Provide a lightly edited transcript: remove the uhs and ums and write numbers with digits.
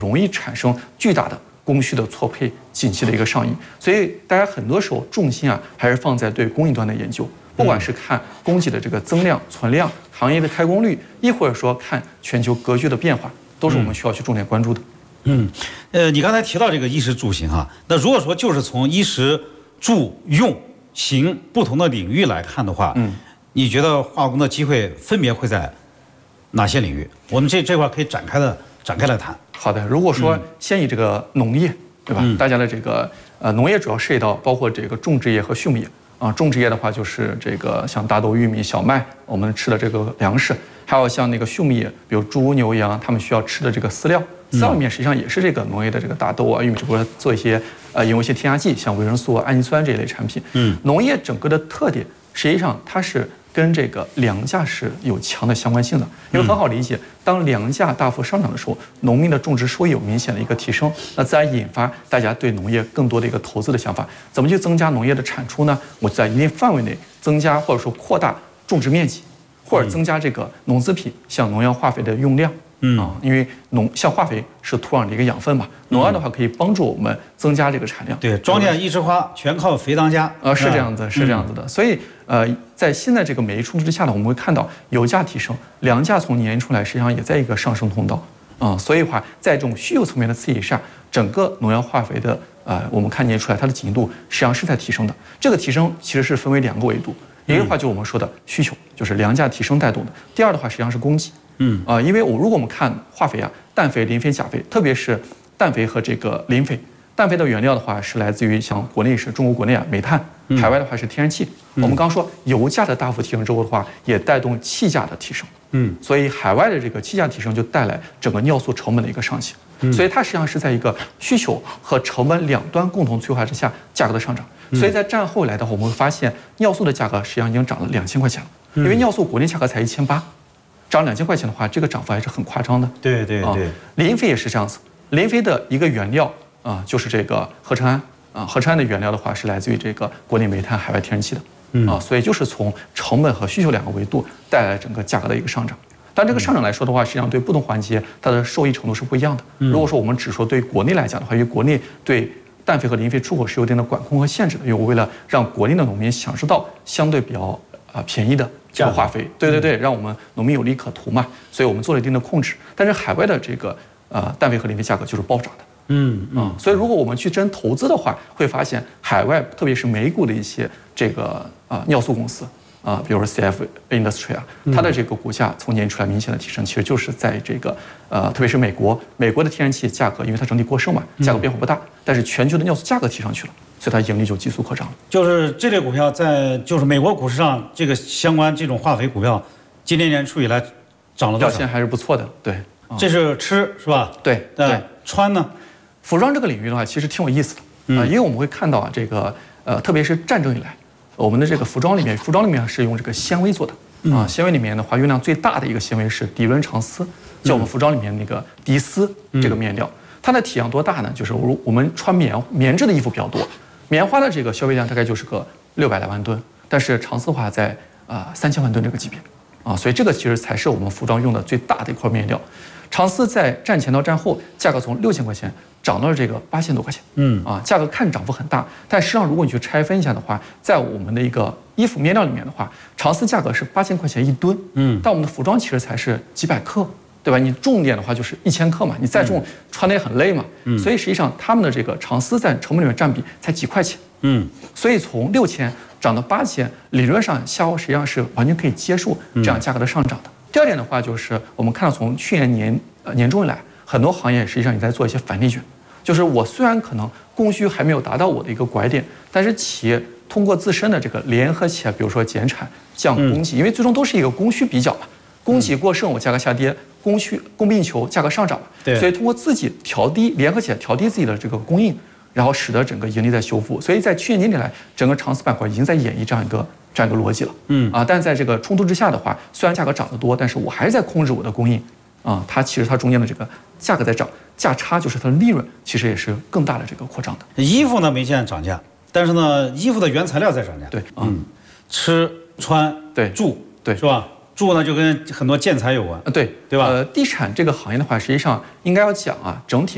容易产生巨大的供需的错配、景气的一个上移。所以大家很多时候重心还是放在对供应端的研究，不管是看供给的这个增量、存量、行业的开工率，亦或者说看全球格局的变化，都是我们需要去重点关注的。 你刚才提到这个衣食住行那如果说就是从衣食住用行不同的领域来看的话，你觉得化工的机会分别会在哪些领域？我们这块可以展开来谈。 好的，如果说先以这个农业，对吧？大家的这个农业主要涉及到包括这个种植业和畜牧业种植业的话就是这个像大豆、玉米、小麦，我们吃的这个粮食，还有像那个畜牧业，比如猪、牛、羊，他们需要吃的这个饲料。饲料里面实际上也是这个农业的这个大豆玉米，只不过做一些引入一些添加剂，像维生素、氨基酸这一类产品。农业整个的特点，实际上它是跟这个粮价是有强的相关性的，因为很好理解，当粮价大幅上涨的时候，农民的种植收益有明显的一个提升，那自然引发大家对农业更多的一个投资的想法。怎么去增加农业的产出呢？我在一定范围内增加或者说扩大种植面积，或者增加这个农资品，像农药、化肥的用量。因为像化肥是土壤的一个养分嘛，农药的话可以帮助我们增加这个产量。 对，庄稼一枝花，全靠肥当家。 是这样子，是这样子的。所以在现在这个美力冲刺之下呢，我们会看到油价提升，粮价从年初来实际上也在一个上升通道所以的话，在这种需求层面的刺激下，整个农药化肥的我们看年出来它的紧密度实际上是在提升的。这个提升其实是分为2个维度，一个的话就是我们说的需求，就是粮价提升带动的；第二的话实际上是供给。因为如果我们看化肥氮肥、磷肥、钾肥，特别是氮肥和这个磷肥，氮肥的原料的话是来自于像国内是中国国内煤炭，海外的话是天然气。我们刚说油价的大幅提升之后的话，也带动气价的提升。所以海外的这个气价提升就带来整个尿素成本的一个上行。所以它实际上是在一个需求和成本两端共同催化之下，价格的上涨。所以在战后来的话，我们会发现尿素的价格实际上已经涨了2000块钱了，因为尿素国内价格才1800。涨2000块钱的话，这个涨幅还是很夸张的。 对。 磷肥也是这样子，磷肥的一个原料就是这个合成氨合成氨的原料的话是来自于这个国内煤炭、海外天然气的所以就是从成本和需求2个维度带来整个价格的一个上涨。但这个上涨来说的话，实际上对不同环节它的受益程度是不一样的。如果说我们只说对国内来讲的话，因为国内对氮肥和磷肥出口是有一定的管控和限制的，因为我为了让国内的农民享受到相对比较便宜的这个化肥，对，让我们农民有利可图嘛，所以我们做了一定的控制。但是海外的这个氮肥和磷肥价格就是暴涨的，所以如果我们去真投资的话，会发现海外特别是美股的一些这个尿素公司比如说 CF Industry 它的这个股价从年初来明显的提升，其实就是在这个特别是美国的天然气价格，因为它整体过剩嘛，价格变化不大，但是全球的尿素价格提上去了。所以它盈利就急速扩张了。 就是这类股票在就是美国股市上这个相关这种化肥股票，今年年初以来涨了多少？ 表现还是不错的。对， 这是吃是吧？ 对。 穿呢？ 服装这个领域的话，其实挺有意思的因为我们会看到这个特别是战争以来，我们的这个服装里面是用这个纤维做的纤维里面的话，用量最大的一个纤维是涤纶长丝，叫我们服装里面那个涤丝这个面料。它的体量多大呢？就是我们穿棉质的衣服比较多。棉花的这个消费量大概就是个600来万吨，但是长丝花在3000万吨这个级别所以这个其实才是我们服装用的最大的一块面料。长丝在战前到战后价格从6000块钱涨到了这个8000多块钱，价格看涨幅很大，但实际上如果你去拆分一下的话，在我们的一个衣服面料里面的话，长丝价格是8000块钱1吨，但我们的服装其实才是几百克。对吧？你重点的话就是1000克嘛，你再重穿的也很累嘛。所以实际上他们的这个长丝在成本里面占比才几块钱。所以从6000涨到8000，理论上下游实际上是完全可以接受这样价格的上涨的。第二点的话就是我们看到从去年年中以来，很多行业实际上也在做一些反内卷，就是我虽然可能供需还没有达到我的一个拐点，但是企业通过自身的这个联合起来，比如说减产、降供给，因为最终都是一个供需比较嘛。供给过剩，我价格下跌；供不应求，价格上涨。所以通过自己联合起来调低自己的这个供应，然后使得整个盈利在修复。所以在去年年底来，整个长丝板块已经在演绎这样一个逻辑了。但在这个冲突之下的话，虽然价格涨得多，但是我还是在控制我的供应。它其实它中间的这个价格在涨，价差就是它的利润其实也是更大的这个扩张的。 衣服呢没见涨价，但是呢，衣服的原材料在涨价。 对， 吃穿住是吧？住呢就跟很多建材有关， 对吧？ 地产这个行业的话，实际上应该要讲整体